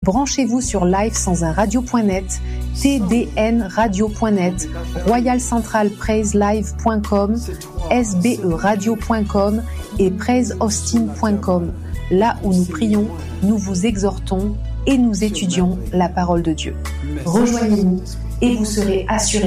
Branchez-vous sur live-sans-un-radio.net, tdnradio.net, royalcentralpraiselive.com, sberadio.com et praiseaustin.com. Là où nous prions, nous vous exhortons et nous étudions la parole de Dieu. Rejoignez-nous et vous serez assurément